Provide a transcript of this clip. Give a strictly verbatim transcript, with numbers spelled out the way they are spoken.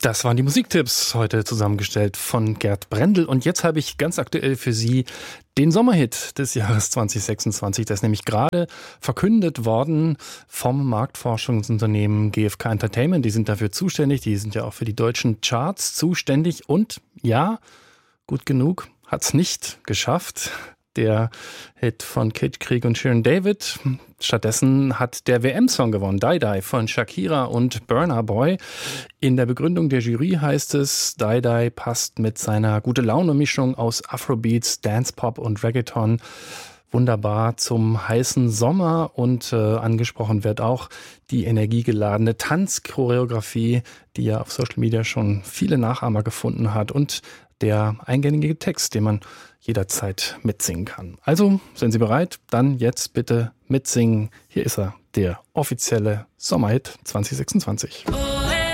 Das waren die Musiktipps, heute zusammengestellt von Gerd Brendel. Und jetzt habe ich ganz aktuell für Sie den Sommerhit des Jahres zwanzig sechsundzwanzig. Der ist nämlich gerade verkündet worden vom Marktforschungsunternehmen G F K Entertainment. Die sind dafür zuständig, die sind ja auch für die deutschen Charts zuständig. Und ja, gut genug, hat's nicht geschafft. Der Hit von Kid Krieg und Sharon David. Stattdessen hat der W M-Song gewonnen, Die Die von Shakira und Burna Boy. In der Begründung der Jury heißt es, Die Die passt mit seiner Gute-Laune-Mischung aus Afrobeats, Dance-Pop und Reggaeton wunderbar zum heißen Sommer. Und äh, angesprochen wird auch die energiegeladene Tanzchoreografie, die ja auf Social Media schon viele Nachahmer gefunden hat, und der eingängige Text, den man jederzeit mitsingen kann. Also, sind Sie bereit? Dann jetzt bitte mitsingen. Hier ist er, der offizielle Sommerhit zwanzig sechsundzwanzig. Oh, hey.